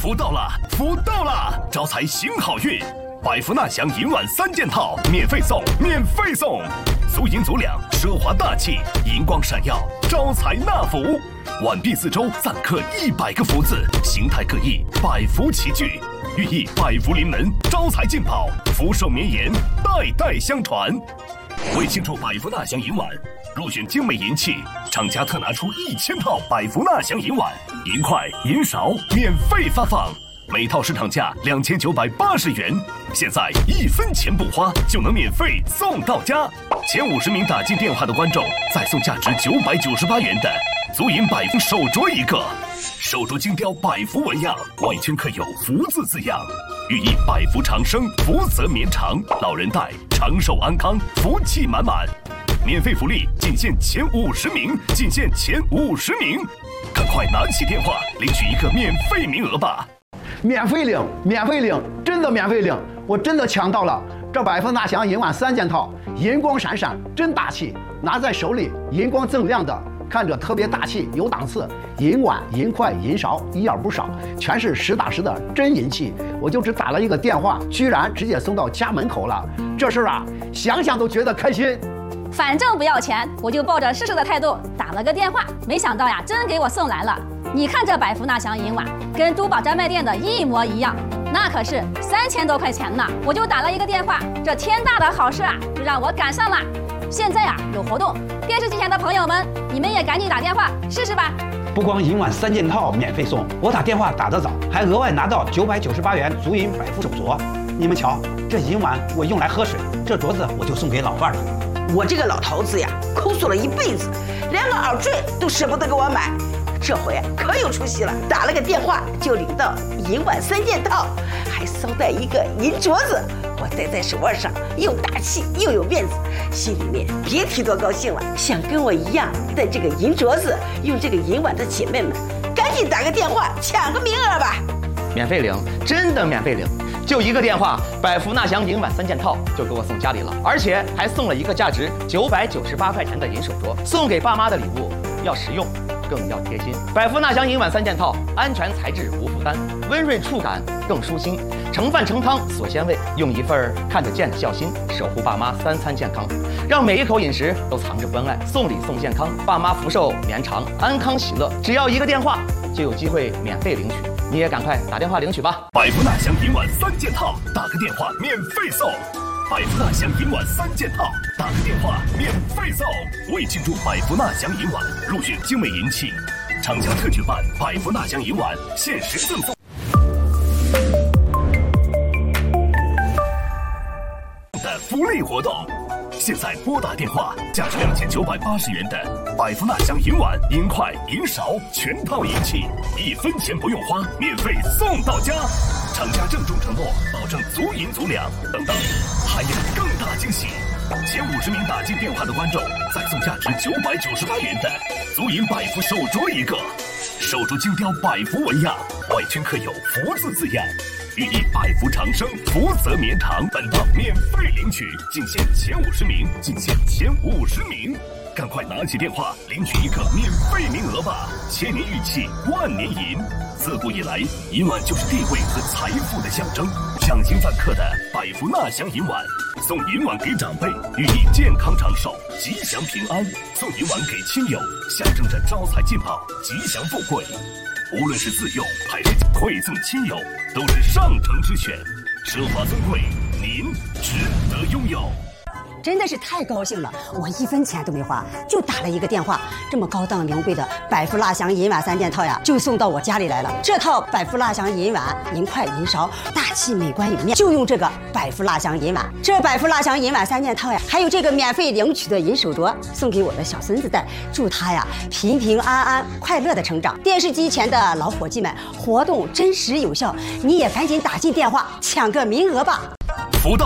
福到了，福到了！招财行好运，百福纳祥银碗3件套免费送，免费送！足银足两，奢华大气，银光闪耀，招财纳福。碗壁四周暂刻100个福字，形态各异，百福齐聚，寓意百福临门，招财进宝，福寿绵延，代代相传。为庆祝百福纳祥银碗，入选精美银器，厂家特拿出1000套百福纳祥银碗，银筷、银勺免费发放，每套市场价2980元，现在1分钱不花就能免费送到家。前50名打进电话的观众再送价值998元的足银百福手镯1个，手镯精雕百福纹样，外圈刻有福字字样，寓意百福长生，福泽绵长，老人戴长寿安康，福气满满。免费福利仅限前50名，仅限前50名，赶快拿起电话领取1个免费名额吧！ 免费领，免费领，真的免费领！我真的抢到了这百福纳祥银碗3件套，银光闪闪，真大气，拿在手里银光锃亮的，看着特别大气有档次。银碗、银筷、银勺一样不少，全是实打实的真银器。我就只打了一个电话，居然直接送到家门口了。这事儿啊，想想都觉得开心。 反正不要钱，我就抱着试试的态度打了个电话，没想到呀，真给我送来了。你看这百福纳祥银碗，跟珠宝专卖店的一模一样，那可是3000多块钱呢。我就打了一个电话，这天大的好事啊，就让我赶上了。现在啊有活动，电视机前的朋友们，你们也赶紧打电话试试吧。 不光银碗3件套免费送，我打电话打得早，还额外拿到998元足银百福手镯。你们瞧，这银碗我用来喝水，这镯子我就送给老伴了。 我这个老头子呀，抠索了一辈子，连个耳坠都舍不得给我买，这回可有出息了，打了个电话就领到银碗3件套，还捎带一个银镯子，我戴在手腕上，又大气又有面子，心里面别提多高兴了。想跟我一样戴这个银镯子，用这个银碗的姐妹们，赶紧打个电话抢个名额吧！ 免费领，真的免费领，就一个电话，百福纳祥银碗3件套就给我送家里了，而且还送了一个价值998块钱的银手镯。送给爸妈的礼物要实用，更要贴心。百福纳祥银碗3件套，安全材质无负担，温润触感更舒心，盛饭盛汤锁鲜味，用一份看得见的孝心，守护爸妈3餐健康，让每一口饮食都藏着关爱，送礼送健康，爸妈福寿绵长，安康喜乐。只要一个电话就有机会免费领取，你也赶快打电话领取吧。 百福纳祥银碗3件套，打个电话免费送。百福纳祥银碗3件套，打个电话免费送。为庆祝百福纳祥银碗入选精美银器，厂家特举办百福纳祥银碗限时赠送的福利活动。现在拨打电话，价值2980元的百福纳祥银碗、银筷、银勺全套银器，1分钱不用花，免费送到家。厂家郑重承诺，保证足银足两。等等，还有更大惊喜！前50名打进电话的观众再送价值998元的足银百福手镯1个，手镯精雕百福纹样，外圈刻有福字字样，寓意百福长生，福泽绵长。本套免费领取，仅限前50名，仅限前50名，赶快拿起电话领取1个免费名额吧！千年玉器，万年银，自古以来，银碗就是地位和财富的象征。赏金饭客的百福纳祥银碗，送银碗给长辈，寓意健康长寿、吉祥平安；送银碗给亲友，象征着招财进宝、吉祥富贵。无论是自用还是馈赠亲友，都是上乘之选，奢华尊贵，您值得拥有。 真的是太高兴了，我1分钱都没花，就打了一个电话，这么高档名贵的百福纳祥银碗3件套呀，就送到我家里来了。这套百福纳祥银碗、银筷、银勺，大气美观有面，就用这个百福纳祥银碗。这百福纳祥银碗3件套呀，还有这个免费领取的银手镯，送给我的小孙子戴，祝他呀平平安安、快乐的成长。电视机前的老伙计们，活动真实有效，你也赶紧打进电话抢个名额吧。